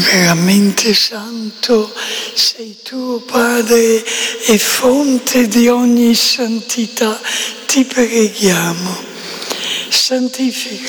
veramente santo sei tu, Padre, e fonte di ogni santità. Ti preghiamo, santifica